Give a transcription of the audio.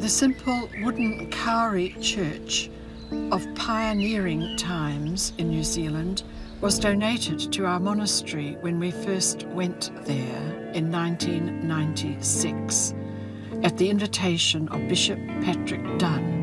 The simple wooden Kauri church of pioneering times in New Zealand was donated to our monastery when we first went there in 1996 at the invitation of Bishop Patrick Dunn,